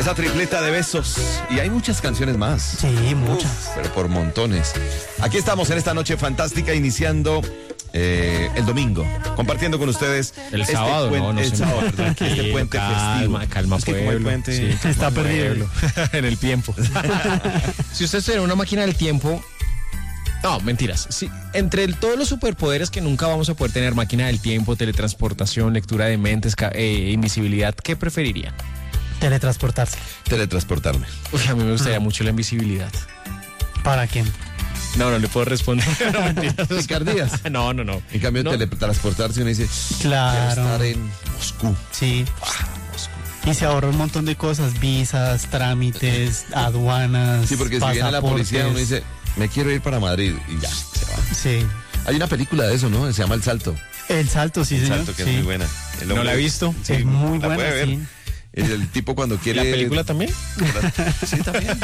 Esa tripleta de besos. Y hay muchas canciones más. Sí, muchas. Pero por montones. Aquí estamos en esta noche fantástica, iniciando el domingo, compartiendo con ustedes el sábado, el sábado, perdón, este puente festivo. Calma, es que como el puente está perdido en el tiempo. Si usted tiene una máquina del tiempo, no, mentiras. Sí, entre todos los superpoderes que nunca vamos a poder tener, máquina del tiempo, teletransportación, lectura de mentes, invisibilidad, ¿qué preferirían? Teletransportarme. Uy, a mí me gustaría mucho la invisibilidad. ¿Para quién? No le puedo responder. Picardías. No. En cambio, teletransportarse uno dice, claro, quiero estar en Moscú. Sí. Moscú. Y se ahorra un montón de cosas, visas, trámites, aduanas. Sí, porque si viene la policía uno dice, me quiero ir para Madrid y ya, se va. Sí. Hay una película de eso, ¿no? Se llama El Salto. El Salto, sí, El señor. Salto, que sí. es muy buena. No la he visto. Sí, es muy la buena, puede ver. sí. El tipo cuando quiere... ¿La película también? Sí, también.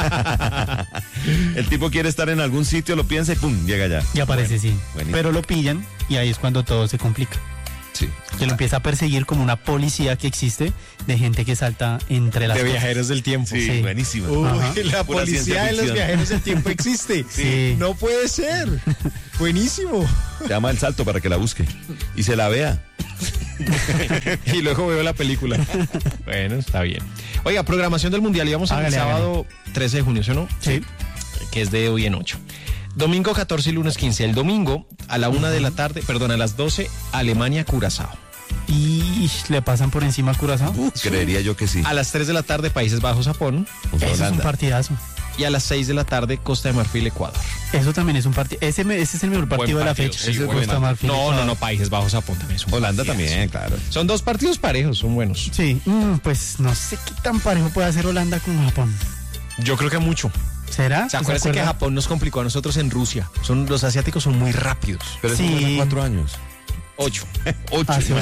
El tipo quiere estar en algún sitio, lo piensa y pum, llega allá. Y aparece, sí. Buenísimo. Pero lo pillan y ahí es cuando todo se complica. Sí. Que lo empieza a perseguir como una policía que existe de gente que salta entre las De cosas. viajeros del tiempo. Sí, buenísima. Uy, la Pura policía ciencia de los ficción. viajeros del tiempo existe. Sí. No puede ser. Buenísimo. Se llama El Salto para que la busque y se la vea. Y luego veo la película. Bueno, está bien. Oiga, programación del Mundial. Íbamos el sábado 13 de junio, ¿sí o no? Sí. Que es de hoy en 8. Domingo 14 y lunes 15. El domingo a la 1 de la tarde, perdón, a las 12, Alemania-Curazao. Y le pasan por encima a Curazao. Creería yo que sí. A las 3 de la tarde, Países Bajos-Japón. Eso es un Holanda. partidazo. Y a las 6 de la tarde, Costa de Marfil-Ecuador. Eso también es un partido. Ese es el mejor partido de la fecha. Sí, Ese buen Costa partido. Marfil, Ecuador. No, Países Bajos-Japón también es un Holanda partidazo. también, claro. Son dos partidos parejos, son buenos. Sí, pues no sé qué tan parejo puede hacer Holanda con Japón. Yo creo que mucho. ¿Será? ¿Se acuerdan que Japón nos complicó a nosotros en Rusia? Los asiáticos son muy rápidos. Pero eso Sí. fue hace 4 años. 8. 8. Ah, sí.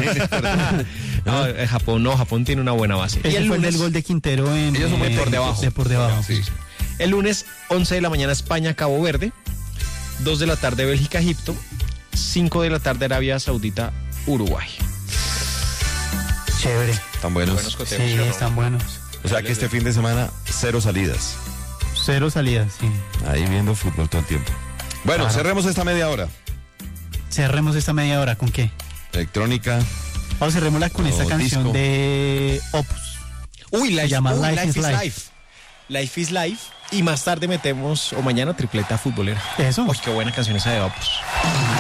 Japón tiene una buena base. Ese el fue lunes, el gol de Quintero en Ellos son muy por debajo. de por debajo. Sí. el lunes, 11 de la mañana, España, Cabo Verde. 2 de la tarde, Bélgica, Egipto. 5 de la tarde, Arabia Saudita, Uruguay. Chévere. Están buenos. Buenos coteos, Sí, ¿sí o no? están buenos. O sea que este fin de semana, 0 salidas. 0 salidas, sí. Ahí viendo fútbol todo el tiempo. Bueno, Claro. cerremos esta media hora. Cerremos esta media hora, ¿con qué? Electrónica. Vamos, cerrémosla con No, esta canción disco. de Opus. Uy, Se llama Life is Life. Life. Life is Life. Y más tarde metemos, o mañana, tripleta futbolera. Eso. Uy, qué buena canción esa de Opus.